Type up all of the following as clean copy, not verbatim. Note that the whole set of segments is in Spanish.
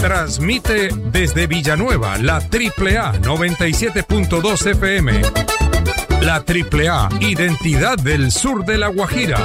Transmite desde Villanueva la AAA 97.2 FM. La AAA, identidad del sur de La Guajira.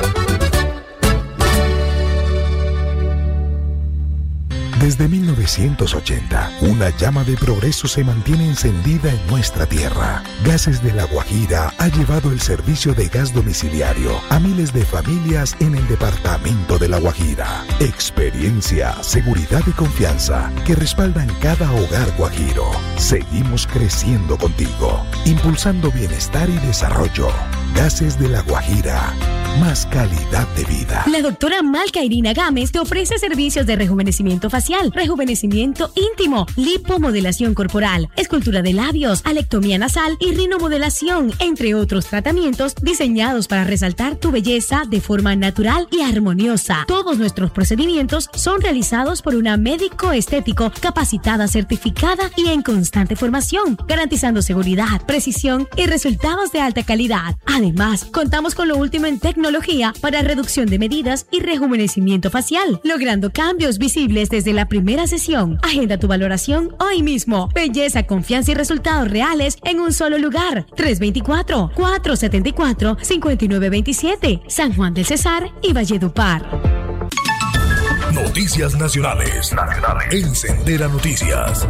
Desde 1980, una llama de progreso se mantiene encendida en nuestra tierra. Gases de La Guajira ha llevado el servicio de gas domiciliario a miles de familias en el departamento de La Guajira. Experiencia, seguridad y confianza que respaldan cada hogar guajiro. Seguimos creciendo contigo, impulsando bienestar y desarrollo. Gases de La Guajira. Más calidad de vida. La doctora Malca Irina Gámez te ofrece servicios de rejuvenecimiento facial, rejuvenecimiento íntimo, lipomodelación corporal, escultura de labios, alectomía nasal y rinomodelación, entre otros tratamientos diseñados para resaltar tu belleza de forma natural y armoniosa. Todos nuestros procedimientos son realizados por una médico estético capacitada, certificada y en constante formación, garantizando seguridad, precisión y resultados de alta calidad. Además, contamos con lo último en tecnología para reducción de medidas y rejuvenecimiento facial, logrando cambios visibles desde la primera sesión. Agenda tu valoración hoy mismo. Belleza, confianza y resultados reales en un solo lugar. 324-474-5927. San Juan del Cesar y Valledupar. Noticias nacionales. En Sendera Noticias.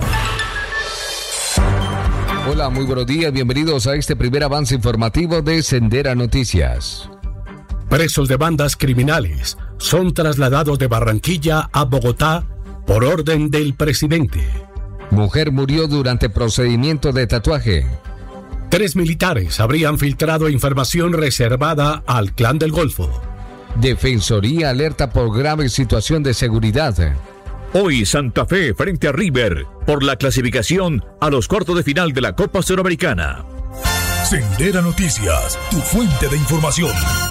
Hola, muy buenos días. Bienvenidos a este primer avance informativo de Sendera Noticias. Presos de bandas criminales son trasladados de Barranquilla a Bogotá por orden del presidente. Mujer murió durante procedimiento de tatuaje. 3 militares habrían filtrado información reservada al Clan del Golfo. Defensoría alerta por grave situación de seguridad. Hoy Santa Fe frente a River por la clasificación a los cuartos de final de la Copa Suramericana. Sendera Noticias, tu fuente de información.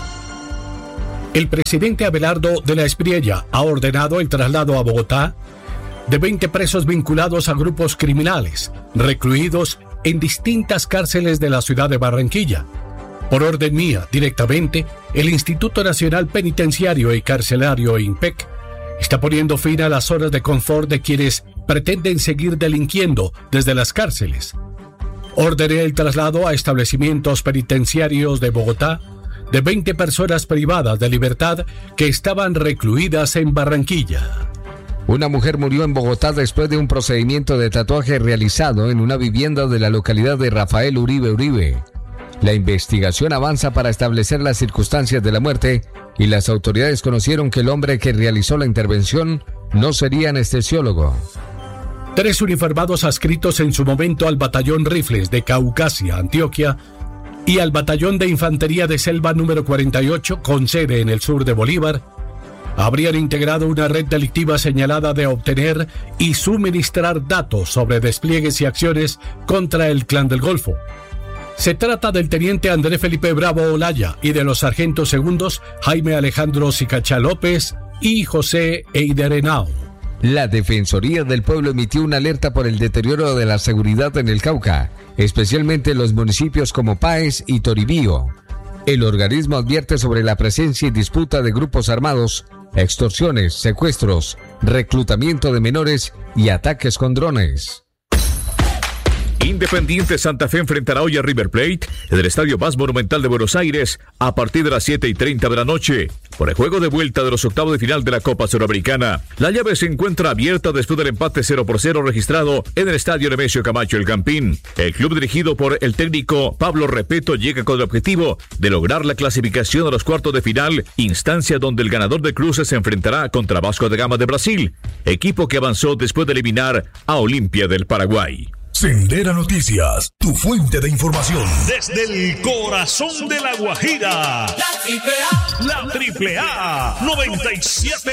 El presidente Abelardo de la Espriella ha ordenado el traslado a Bogotá de 20 presos vinculados a grupos criminales, recluidos en distintas cárceles de la ciudad de Barranquilla. Por orden mía, directamente, el Instituto Nacional Penitenciario y Carcelario INPEC está poniendo fin a las horas de confort de quienes pretenden seguir delinquiendo desde las cárceles. Ordené el traslado a establecimientos penitenciarios de Bogotá de 20 personas privadas de libertad que estaban recluidas en Barranquilla. Una mujer murió en Bogotá después de un procedimiento de tatuaje realizado en una vivienda de la localidad de Rafael Uribe Uribe. La investigación avanza para establecer las circunstancias de la muerte y las autoridades conocieron que el hombre que realizó la intervención no sería anestesiólogo. 3 uniformados adscritos en su momento al Batallón Rifles de Caucasia, Antioquia, y al Batallón de Infantería de Selva número 48, con sede en el sur de Bolívar, habrían integrado una red delictiva señalada de obtener y suministrar datos sobre despliegues y acciones contra el Clan del Golfo. Se trata del teniente Andrés Felipe Bravo Olaya y de los sargentos segundos Jaime Alejandro Sicacha López y José Eider Henao. La Defensoría del Pueblo emitió una alerta por el deterioro de la seguridad en el Cauca, especialmente en los municipios como Páez y Toribío. El organismo advierte sobre la presencia y disputa de grupos armados, extorsiones, secuestros, reclutamiento de menores y ataques con drones. Independiente Santa Fe enfrentará hoy a River Plate en el estadio más monumental de Buenos Aires a partir de las 7:30 de la noche por el juego de vuelta de los octavos de final de la Copa Suramericana. La llave se encuentra abierta después del empate 0-0 registrado en el estadio Nemesio Camacho El Campín. El club dirigido por el técnico Pablo Repeto llega con el objetivo de lograr la clasificación a los cuartos de final, instancia donde el ganador de cruces se enfrentará contra Vasco da Gama de Brasil, equipo que avanzó después de eliminar a Olimpia del Paraguay. Sendera Noticias, tu fuente de información. Desde el corazón de La Guajira. La AAA 97.